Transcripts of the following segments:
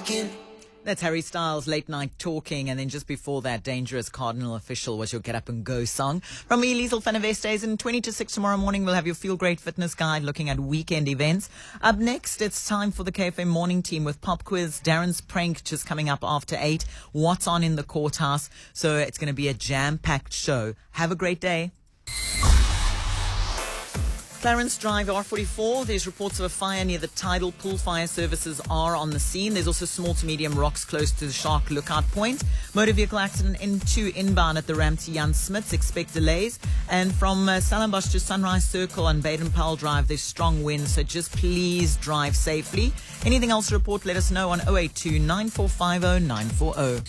talking. That's Harry Styles' Late Night Talking, and then just before that, Dangerous Cardinal Official was your Get Up and Go song. From me, Liesl van der Westhuizen, 20 to 6 tomorrow morning, we'll have your Feel Great Fitness Guide looking at weekend events. Up next, it's time for the KFM Morning Team with Pop Quiz. Darren's Prank just coming up after 8. What's on in the courthouse? So it's going to be a jam-packed show. Have a great day. Clarence Drive R44, there's reports of a fire near the Tidal Pool. Fire services are on the scene. There's also small to medium rocks close to the Shark Lookout Point. Motor vehicle accident N2 inbound at the ramp to Jan Smits. Expect delays. And from Stellenbosch to Sunrise Circle on Baden-Powell Drive, there's strong winds, so just please drive safely. Anything else to report, let us know on 082 9450 940.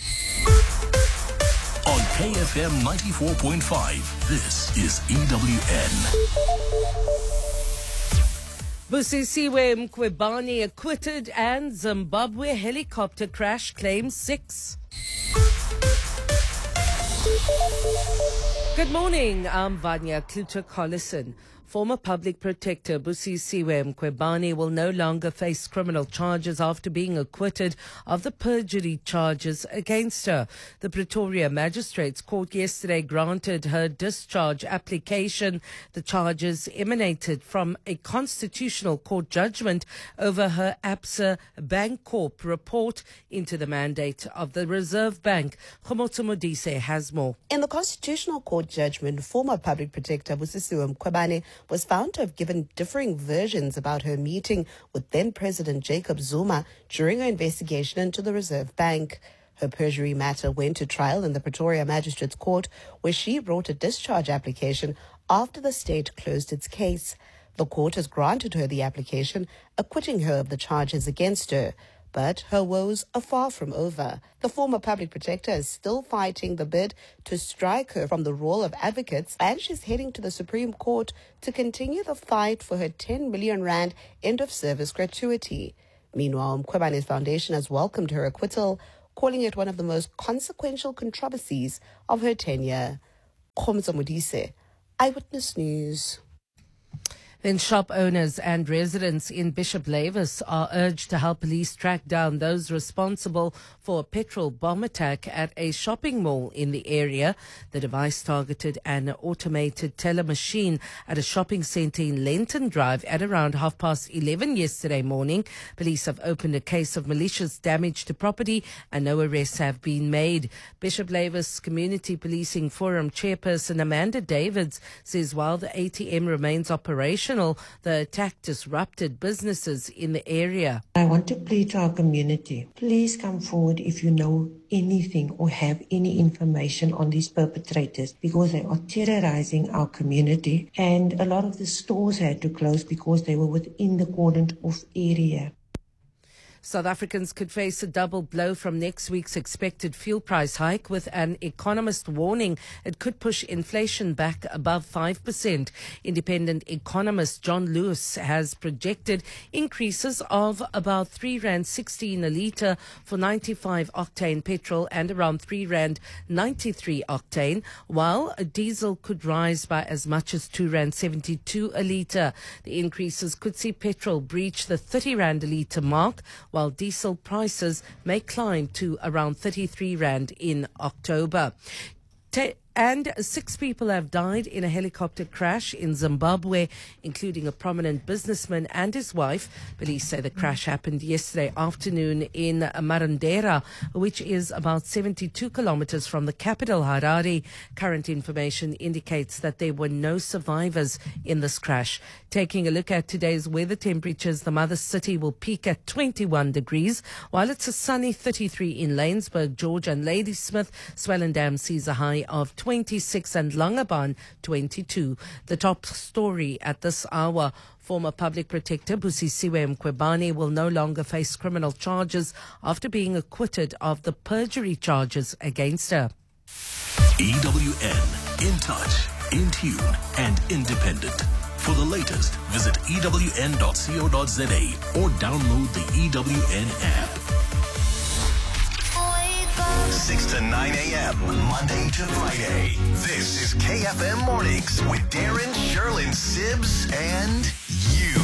On KFM 94.5, this is EWN. Busisiwe Mkhwebane acquitted and Zimbabwe helicopter crash claims 6. Good morning, I'm Vanya Kluter-Collison. Former public protector Busisiwe Mkhwebane will no longer face criminal charges after being acquitted of the perjury charges against her. The Pretoria Magistrates Court yesterday granted her discharge application. The charges emanated from a constitutional court judgment over her Absa Bancorp report into the mandate of the Reserve Bank. Khomotso Modise has more. In the constitutional court judgment, former public protector Busisiwe Mkhwebane was found to have given differing versions about her meeting with then-President Jacob Zuma during her investigation into the Reserve Bank. Her perjury matter went to trial in the Pretoria Magistrates Court, where she brought a discharge application after the state closed its case. The court has granted her the application, acquitting her of the charges against her. But her woes are far from over. The former public protector is still fighting the bid to strike her from the role of advocates, and she's heading to the Supreme Court to continue the fight for her 10 million rand end-of-service gratuity. Meanwhile, Mkhwebane's foundation has welcomed her acquittal, calling it one of the most consequential controversies of her tenure. Khomotso Modise, Eyewitness News. Then shop owners and residents in Bishop Lavis are urged to help police track down those responsible for a petrol bomb attack at a shopping mall in the area. The device targeted an automated teller machine at a shopping centre in Lenton Drive at around 11:30 yesterday morning. Police have opened a case of malicious damage to property and no arrests have been made. Bishop Lavis Community Policing Forum chairperson Amanda Davids says while the ATM remains operational, the attack disrupted businesses in the area. I want to plead to our community. Please come forward if you know anything or have any information on these perpetrators, because they are terrorizing our community, and a lot of the stores had to close because they were within the cordoned off area. South Africans could face a double blow from next week's expected fuel price hike, with an economist warning it could push inflation back above 5%. Independent economist John Lewis has projected increases of about R3.16 a litre for 95 octane petrol and around R3.93 octane, while diesel could rise by as much as R2.72 a litre. The increases could see petrol breach the R30 a litre mark, while diesel prices may climb to around R33 in October. And 6 people have died in a helicopter crash in Zimbabwe, including a prominent businessman and his wife. Police say the crash happened yesterday afternoon in Marondera, which is about 72 kilometers from the capital, Harare. Current information indicates that there were no survivors in this crash. Taking a look at today's weather temperatures, the mother city will peak at 21 degrees, while it's a sunny 33 in Laingsburg, George and Ladysmith. Swellendam sees a high of 26 and Langebaan 22. The top story at this hour: former public protector Busisiwe Mkhwebane will no longer face criminal charges after being acquitted of the perjury charges against her. EWN, in touch, in tune, and independent. For the latest, visit ewn.co.za or download the EWN app. 6 to 9 a.m. Monday to Friday. This is KFM Mornings with Darren, Sherlyn, Sibbs, and